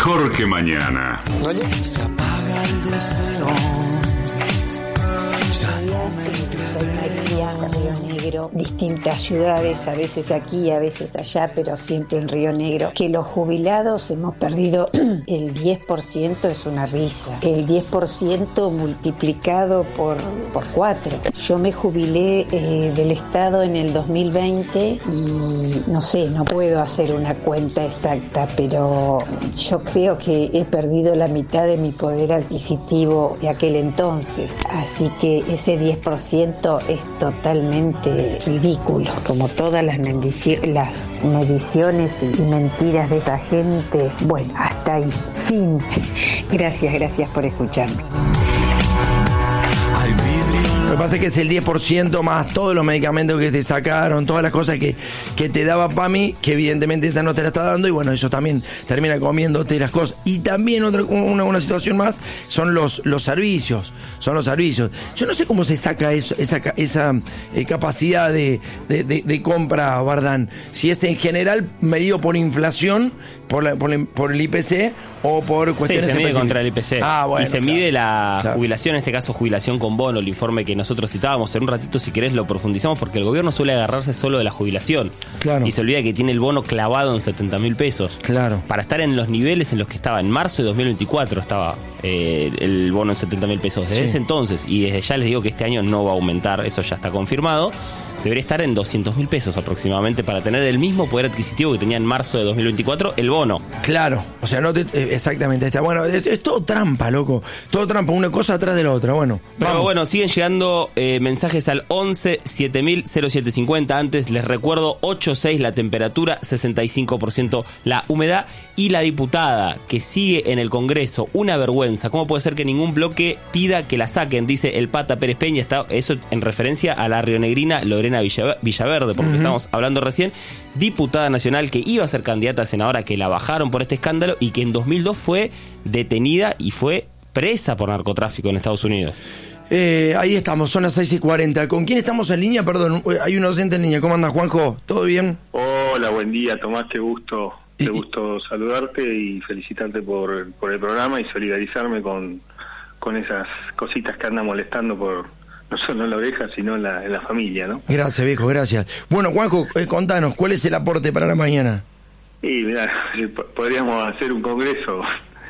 Mejor que mañana. ¿Oye? Se apaga el deseo. Soy María de Río Negro, distintas ciudades, a veces aquí, a veces allá, pero siempre en Río Negro. Que los jubilados hemos perdido el 10% es una risa. El 10% multiplicado por 4. Yo me jubilé del Estado en el 2020 y no sé, no puedo hacer una cuenta exacta, pero yo creo que he perdido la mitad de mi poder adquisitivo de aquel entonces. Así que ese 10% es totalmente ridículo. Como todas las mediciones y mentiras de esta gente. Bueno, hasta ahí. Fin. Gracias por escucharme. Lo que pasa es que es el 10% más todos los medicamentos que te sacaron, todas las cosas que te daba PAMI, que evidentemente esa no te la está dando, y bueno, eso también termina comiéndote las cosas. Y también una situación más son los servicios. Son los servicios. Yo no sé cómo se saca esa capacidad de compra, Bardán. Si es en general medido por inflación, por el IPC o por cuestiones se mide específicas. contra el IPC. Bueno, y se mide la claro. jubilación, en este caso jubilación con bono, el informe que nosotros citábamos. En un ratito, si querés, lo profundizamos, porque el gobierno suele agarrarse solo de la jubilación. Claro. Y se olvida que tiene el bono clavado en 70.000 pesos. Claro. Para estar en los niveles en los que estaba en marzo de 2024 estaba el bono en 70.000 pesos. Desde ese entonces, y desde ya les digo que este año no va a aumentar, eso ya está confirmado, debería estar en 200.000 pesos aproximadamente para tener el mismo poder adquisitivo que tenía en marzo de 2024 el bono. Claro, o sea, exactamente. Bueno, es todo trampa, loco. Todo trampa, una cosa atrás de la otra. Bueno, pero vamos. bueno, siguen llegando mensajes al 11 7000 0750. Antes les recuerdo 8.6 la temperatura, 65% la humedad. Y la diputada que sigue en el Congreso, una vergüenza. ¿Cómo puede ser que ningún bloque pida que la saquen? Dice el Pata Pérez Peña. Eso en referencia a la rionegrina Lorena Villaverde, porque estamos hablando recién, diputada nacional que iba a ser candidata a senadora, que la bajaron por este escándalo y que en 2002 fue detenida y fue presa por narcotráfico en Estados Unidos. Ahí estamos, son las 6:40. ¿Con quién estamos en línea? Perdón, hay un docente en línea. ¿Cómo andas, Juanjo? ¿Todo bien? Hola, buen día, Tomás, qué gusto saludarte y felicitarte por el programa y solidarizarme con esas cositas que andan molestando no solo en la oreja, sino en la familia, ¿no? Gracias, viejo, gracias. Bueno, Juanjo, contanos, ¿cuál es el aporte para la mañana? Y mirá, podríamos hacer un congreso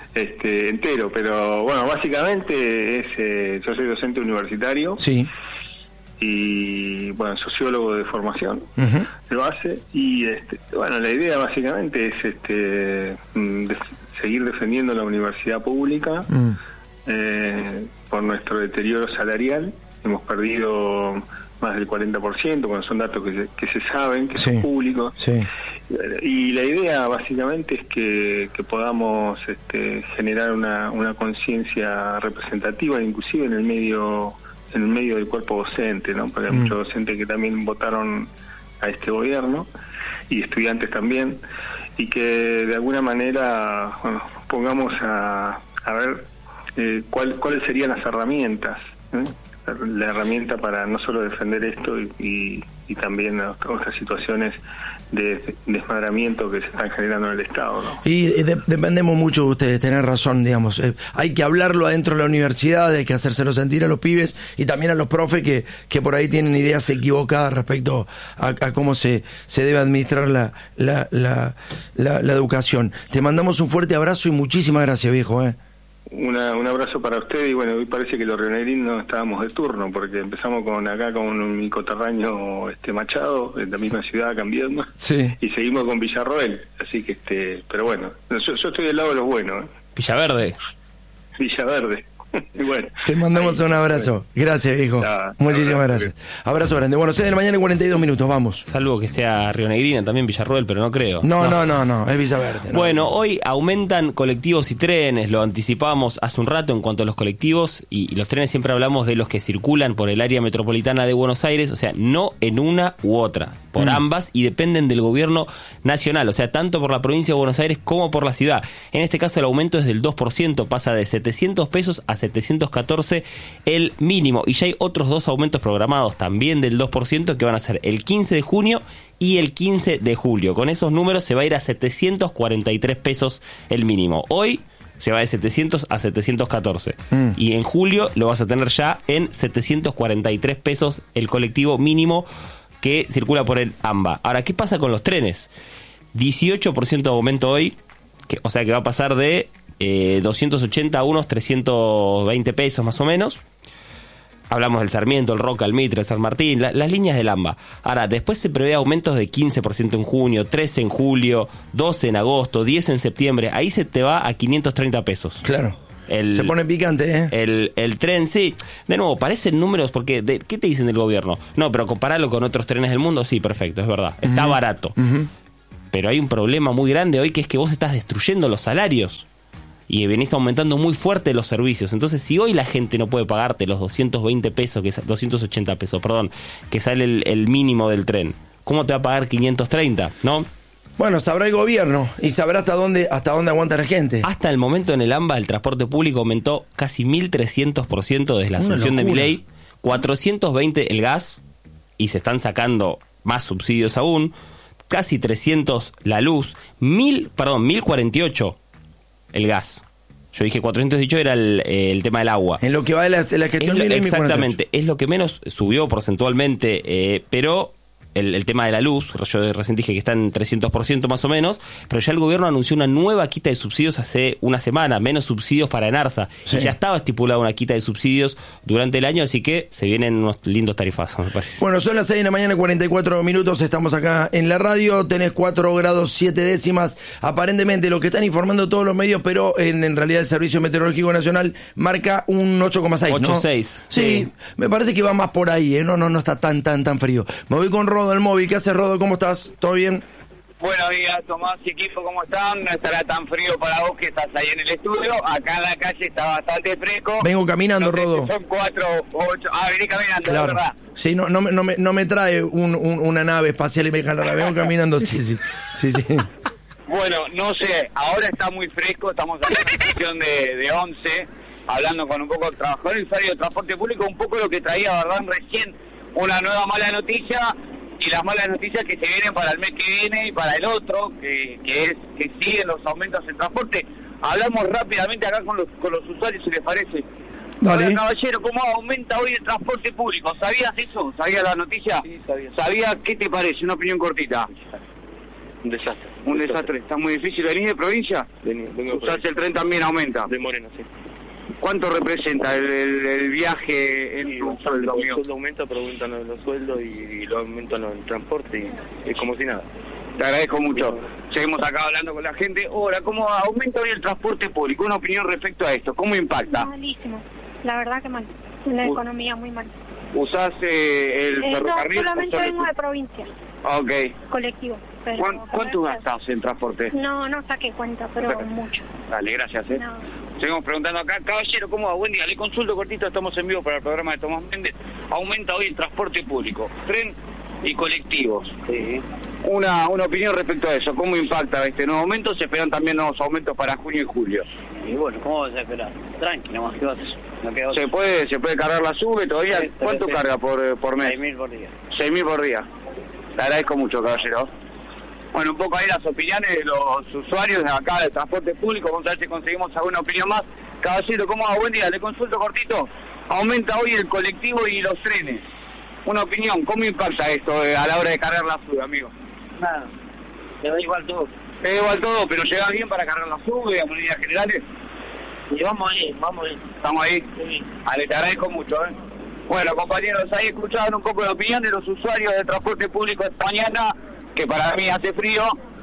entero, pero bueno, básicamente yo soy docente universitario. Sí. Y bueno, sociólogo de formación de base, y bueno, la idea básicamente es seguir defendiendo la universidad pública por nuestro deterioro salarial. Hemos perdido más del 40%, cuando son datos que se saben, que son públicos. Sí. Y la idea básicamente es que podamos generar una conciencia representativa, inclusive en el medio del cuerpo docente, ¿no? Porque hay muchos docentes que también votaron a este gobierno, y estudiantes también, y que de alguna manera, bueno, pongamos a ver cuáles serían las herramientas, la herramienta para no solo defender esto y también otras situaciones de desmadramiento que se están generando en el Estado, ¿no? Y dependemos mucho de ustedes, tenés razón, digamos. Hay que hablarlo adentro de la universidad, hay que hacérselo sentir a los pibes y también a los profes que por ahí tienen ideas equivocadas respecto a cómo se debe administrar la educación. Te mandamos un fuerte abrazo y muchísimas gracias, viejo. Un abrazo para usted, y bueno, hoy parece que los rionegrinos estábamos de turno, porque empezamos con mi coterráneo Machado, en la misma ciudad, cambiando, y seguimos con Villarroel, así que pero bueno, yo estoy del lado de los buenos. Villaverde. Bueno, te mandamos un abrazo. Gracias, viejo. Muchísimas gracias. Abrazo grande. Bueno, 6 de la mañana y 42 minutos, vamos. Salvo que sea rionegrina también Villarroel, pero no creo. No, es Villaverde. Bueno, hoy aumentan colectivos y trenes, lo anticipábamos hace un rato en cuanto a los colectivos, y los trenes siempre hablamos de los que circulan por el área metropolitana de Buenos Aires, o sea, no en una u otra, por ambas, y dependen del gobierno nacional, o sea, tanto por la provincia de Buenos Aires como por la ciudad. En este caso el aumento es del 2%, pasa de 700 pesos a 714 el mínimo. Y ya hay otros 2 aumentos programados también del 2% que van a ser el 15 de junio y el 15 de julio. Con esos números se va a ir a 743 pesos el mínimo. Hoy se va de 700 a 714. Y en julio lo vas a tener ya en 743 pesos el colectivo mínimo que circula por el AMBA. Ahora, ¿qué pasa con los trenes? 18% de aumento hoy, o sea que va a pasar de 280 a unos 320 pesos más o menos. Hablamos del Sarmiento, el Roca, el Mitre, el San Martín, las líneas del AMBA. Ahora, después se prevé aumentos de 15% en junio, 13% en julio, 12% en agosto, 10% en septiembre. Ahí se te va a 530 pesos. Claro. Se pone picante, ¿eh? El tren, sí. De nuevo, parecen números porque... ¿qué te dicen del gobierno? No, pero compararlo con otros trenes del mundo, sí, perfecto, es verdad. Está barato. Pero hay un problema muy grande hoy que es que vos estás destruyendo los salarios. Y venís aumentando muy fuerte los servicios. Entonces, si hoy la gente no puede pagarte los 220 pesos, 280 pesos, perdón, que sale el mínimo del tren, ¿cómo te va a pagar 530? ¿No? Bueno, sabrá el gobierno y sabrá hasta dónde aguanta la gente. Hasta el momento en el AMBA el transporte público aumentó casi 1.300% desde la asunción de Milei, 420 el gas, y se están sacando más subsidios aún, casi 300 la luz, 1.048 el gas. Yo dije 418 era el tema del agua. En lo que va de la gestión Milei. Exactamente, es lo que menos subió porcentualmente, pero el tema de la luz, yo recién dije que está en 300% más o menos, pero ya el gobierno anunció una nueva quita de subsidios hace una semana, menos subsidios para Enarsa, y ya estaba estipulada una quita de subsidios durante el año, así que se vienen unos lindos tarifazos, me parece. Bueno, son las 6 de la mañana, 44 minutos, estamos acá en la radio, tenés 4 grados 7 décimas, aparentemente lo que están informando todos los medios, pero en realidad el Servicio Meteorológico Nacional marca un 8,6, ¿no? 8,6. Sí, me parece que va más por ahí, no está tan frío. Me voy con Rodo al móvil. ¿Qué haces, Rodo? ¿Cómo estás? ¿Todo bien? Buenos días, Tomás y equipo, ¿cómo están? No estará tan frío para vos que estás ahí en el estudio. Acá en la calle está bastante fresco. Vengo caminando, Rodo. Son 4, 8... vení caminando, claro. La verdad. Sí, no me trae una nave espacial y me jala. Vengo caminando, sí. Bueno, no sé, ahora está muy fresco, estamos en una sesión de 11, hablando con un poco de trabajadores y usuarios de transporte público, un poco lo que traía, ¿verdad? Recién una nueva mala noticia, y las malas noticias que se vienen para el mes que viene y para el otro, que siguen los aumentos en transporte. Hablamos rápidamente acá con los usuarios, si les parece. Dale. Hola, caballero, ¿cómo aumenta hoy el transporte público? ¿Sabías eso? ¿Sabías la noticia? Sí, sabía. ¿Sabías? ¿Qué te parece? Una opinión cortita. Un desastre. Un desastre. Está muy difícil. ¿Venís de provincia? Vengo ¿Usás el tren también aumenta? de Moreno, sí. ¿Cuánto representa el viaje en un sueldo, el mío? sueldo aumenta, pero aumentan los sueldos y lo aumentan el transporte y es como si nada. Te agradezco mucho. Seguimos acá hablando con la gente. Ahora, ¿cómo aumenta hoy el transporte público? Una opinión respecto a esto. ¿Cómo impacta? Malísimo. La verdad que mal. Una economía muy mal. ¿Usás el ferrocarril? No, solamente vengo de provincia. Ok. Colectivo. Pero ¿Cuánto gastás en transporte? No saqué cuenta, pero mucho. Dale, gracias. No. Seguimos preguntando acá. Caballero, ¿cómo va? Buen día. Le consulto cortito, estamos en vivo para el programa de Tomás Méndez. Aumenta hoy el transporte público, tren y colectivos. Sí. Una opinión respecto a eso. ¿Cómo impacta este nuevo aumento? Se esperan también nuevos aumentos para junio y julio. Y bueno, ¿cómo vas a esperar? Tranquilo, más que vas a hacer. No queda otra. ¿Se puede cargar la sube todavía? Sí, ¿Cuánto sí. carga por mes? 6.000 por día. 6.000 por día. Le agradezco mucho, caballero. Bueno, un poco ahí las opiniones de los usuarios de acá del transporte público. Vamos a ver si conseguimos alguna opinión más. Caballero, ¿cómo va? Buen día. Le consulto cortito. Aumenta hoy el colectivo y los trenes. Una opinión. ¿Cómo impacta esto a la hora de cargar la sube, amigo? Nada. Te da igual todo. Te da igual todo, pero ¿llega bien para cargar la sube a medidas generales? Y vamos ahí. ¿Estamos ahí? Sí. Vale, te agradezco mucho, Bueno, compañeros, ahí escuchaban un poco de opinión de los usuarios del transporte público esta mañana, que para mí hace frío,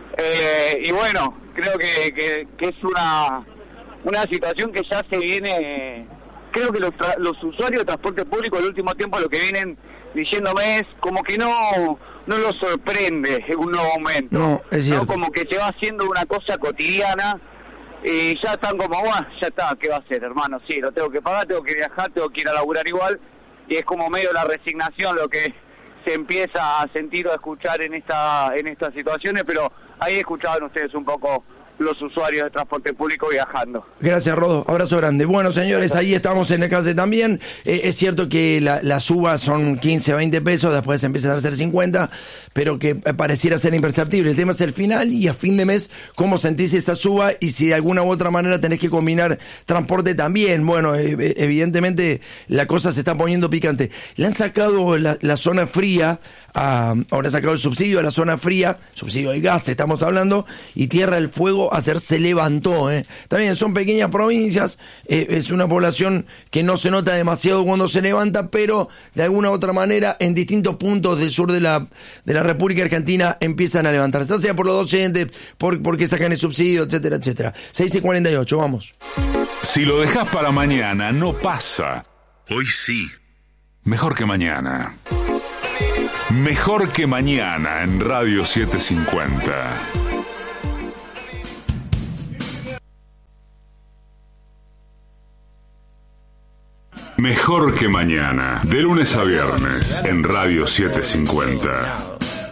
y bueno, creo que es una situación que ya se viene. Creo que los usuarios de transporte público el último tiempo lo que vienen diciéndome es como que no los sorprende un nuevo aumento. No, es cierto. ¿No? Como que se va haciendo una cosa cotidiana y ya están como, bueno, ya está, ¿qué va a hacer, hermano? Sí, lo tengo que pagar, tengo que viajar, tengo que ir a laburar igual, y es como medio la resignación lo que se empieza a sentir o a escuchar en estas situaciones, pero ahí escuchaban ustedes un poco los usuarios de transporte público viajando. Gracias, Rodo. Abrazo grande. Bueno, señores, ahí estamos en el calle también. Es cierto que las uvas son 15, 20 pesos, después empiezan a ser 50, pero que pareciera ser imperceptible. El tema es el final y a fin de mes, cómo sentís esa suba y si de alguna u otra manera tenés que combinar transporte también. Bueno, evidentemente la cosa se está poniendo picante. Le han sacado la zona fría, ahora han sacado el subsidio a la zona fría, subsidio del gas, estamos hablando, y Tierra del Fuego se levantó. También son pequeñas provincias, es una población que no se nota demasiado cuando se levanta, pero de alguna u otra manera en distintos puntos del sur de la República Argentina empiezan a levantarse, ya sea por los docentes, porque sacan el subsidio, etcétera, etcétera. 6:48, vamos. Si lo dejas para mañana, no pasa. Hoy sí. Mejor que mañana. Mejor que mañana en Radio 750. Mejor que mañana, de lunes a viernes, en Radio 750.